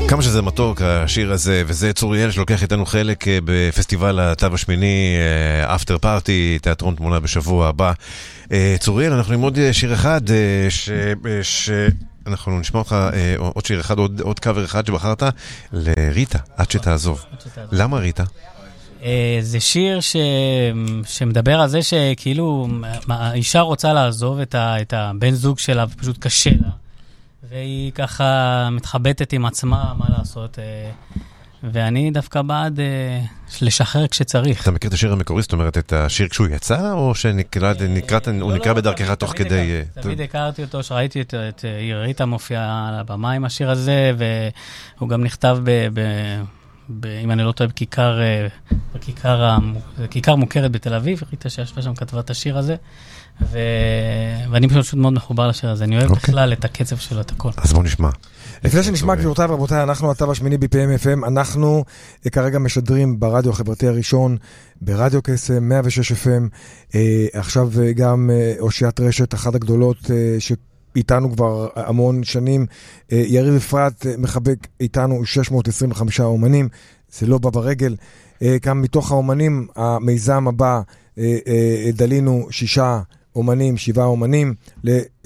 כמה שזה מתוק השיר הזה, וזה צוריאל שלוקח איתנו חלק בפסטיבל התו השמיני, אפטר פארטי, תיאטרון תמונה בשבוע הבא. צוריאל, אנחנו נלמוד שיר אחד, אנחנו נשמע אותך עוד שיר אחד, עוד קאבר אחד שבחרת לריטה, עד שתעזוב. למה ריטה? זה שיר שמדבר על זה שכאילו האישה רוצה לעזוב את הבן זוג שלה, ופשוט קשה לה. והיא ככה מתחבטת עם עצמה מה לעשות, ואני דווקא בעד לשחרר כשצריך. אתה מכיר את השיר המקורי, זאת אומרת את השיר כשהוא יצא, או שהוא נקרא בדרכך תוך כדי... תמיד הכרתי אותו, שראיתי את ריטה מופיעה על הבמה עם השיר הזה, והוא גם נכתב אם אני לא טועה, בכיכר מוכרת בתל אביב, ריטה שישבה שם כתבה את השיר הזה, ואני פשוט מאוד מחובר לשיר הזה, אני אוהב בכלל את הקצב שלו, את הכל. אז בואו נשמע. לפני שנשמע, גבירותיי ורבותיי, אנחנו התו השמיני ב-PM/FM, אנחנו כרגע משדרים ברדיו החברתי הראשון, ברדיו קסם, 106 FM, עכשיו גם אושיית רשת, אחת הגדולות איתנו כבר המון שנים, יריב אפרת מחבק איתנו 625 אומנים, זה לא בא ברגל, גם מתוך האומנים, המיזם הבא, דלינו 6 אומנים, 7 אומנים,